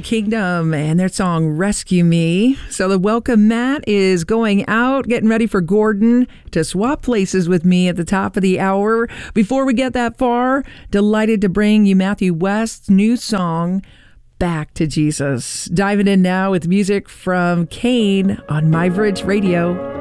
United Kingdom and their song Rescue Me. So the welcome mat is going out, getting ready for Gordon to swap places with me at the top of the hour. Before we get that far, delighted to bring you Matthew West's new song, Back to Jesus. Diving in now with music from Kane on My Bridge Radio.